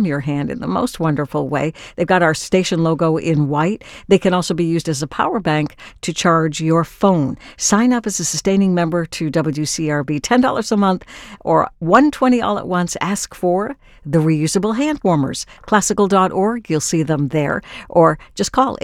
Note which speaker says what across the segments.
Speaker 1: warm your hand in the most wonderful way. They've got our station logo in white. They can also be used as a power bank to charge your phone. Sign up as a sustaining member to WCRB, $10 a month or $120 all at once. Ask for the reusable hand warmers. Classical.org, you'll see them there. Or just call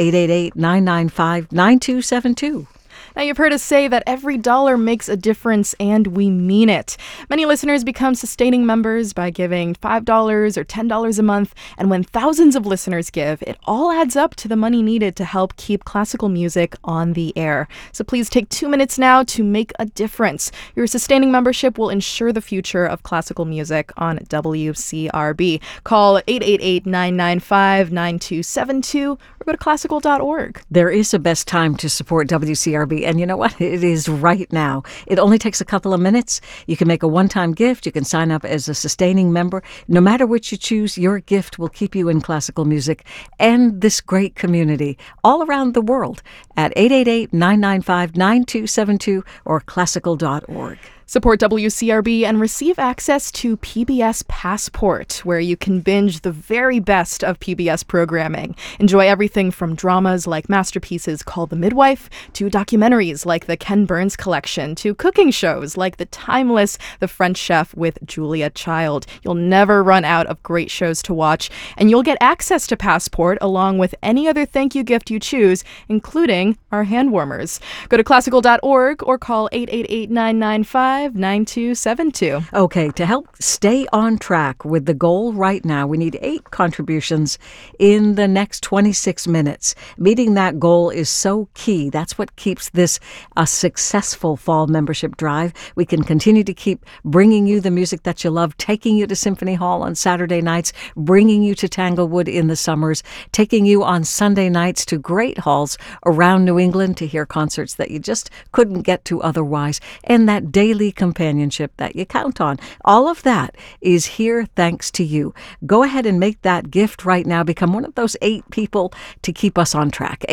Speaker 1: 888-995-9272.
Speaker 2: Now, you've heard us say that every dollar makes a difference, and we mean it. Many listeners become sustaining members by giving $5 or $10 a month, and when thousands of listeners give, it all adds up to the money needed to help keep classical music on the air. So please take 2 minutes now to make a difference. Your sustaining membership will ensure the future of classical music on WCRB. Call 888-995-9272 or go to classical.org.
Speaker 1: There is a best time to support WCRB, and you know what? It is right now. It only takes a couple of minutes. You can make a one-time gift. You can sign up as a sustaining member. No matter which you choose, your gift will keep you in classical music and this great community all around the world at 888-995-9272 or classical.org.
Speaker 2: Support WCRB and receive access to PBS Passport, where you can binge the very best of PBS programming. Enjoy everything from dramas like masterpieces called The Midwife, to documentaries like the Ken Burns Collection, to cooking shows like the timeless The French Chef with Julia Child. You'll never run out of great shows to watch, and you'll get access to Passport along with any other thank you gift you choose, including our hand warmers. Go to classical.org or call 888-995-9272.
Speaker 1: Okay, to help stay on track with the goal right now, we need 8 contributions in the next 26 minutes. Meeting that goal is so key. That's what keeps this a successful fall membership drive. We can continue to keep bringing you the music that you love, taking you to Symphony Hall on Saturday nights, bringing you to Tanglewood in the summers, taking you on Sunday nights to great halls around New England to hear concerts that you just couldn't get to otherwise, and that daily companionship that you count on. All of that is here thanks to you. Go ahead and make that gift right now. Become one of those 8 people to keep us on track.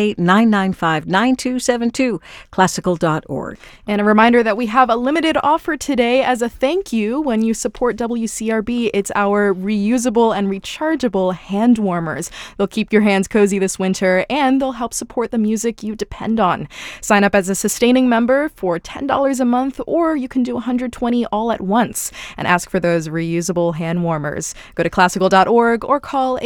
Speaker 1: 888-995-9272, classical.org.
Speaker 2: And a reminder that we have a limited offer today as a thank you when you support WCRB. It's our reusable and rechargeable hand warmers. They'll keep your hands cozy this winter, and they'll help support the music you depend on. Sign up as a sustaining member for $10 a month, or you can do $120 all at once and ask for those reusable hand warmers. Go to classical.org or call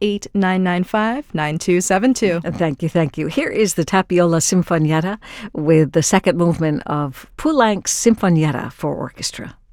Speaker 2: 888-995-9272.
Speaker 1: Thank you. Here is the Tapiola Sinfonietta with the second movement of Poulenc's Sinfonietta for orchestra.